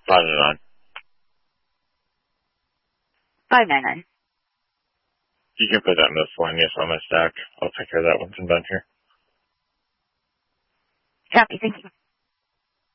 599. 599. You can put that miscellaneous on my stack. I'll take care of that once I'm done here. Copy, thank you.